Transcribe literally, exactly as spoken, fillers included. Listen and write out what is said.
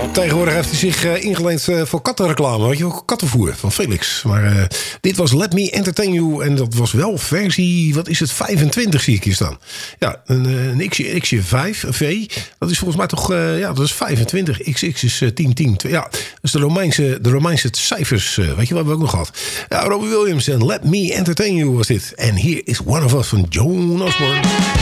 Tegenwoordig heeft hij zich uh, ingeleend uh, voor kattenreclame. Weet je wel, kattenvoer van Felix. Maar uh, dit was Let Me Entertain You. En dat was wel versie, wat is het, vijfentwintig zie ik hier staan. Ja, een, een Xje, Xje vijf V. Dat is volgens mij toch, uh, ja, dat is vijfentwintig. X X is uh, tien tien. Ja, dat is de Romeinse, de Romeinse cijfers. Uh, weet je wat we ook nog gehad? Ja, Robbie Williams en Let Me Entertain You was dit. En hier is One of Us van Joan Osborne.